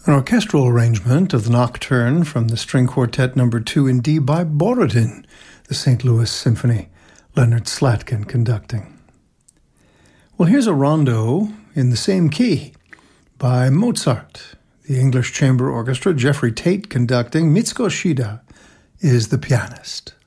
An orchestral arrangement of the Nocturne from the String Quartet No. 2 in D by Borodin, the St. Louis Symphony, Leonard Slatkin conducting. Well, here's a rondo in the same key by Mozart, the English Chamber Orchestra, Jeffrey Tate conducting. Mitsuko Shida is the pianist.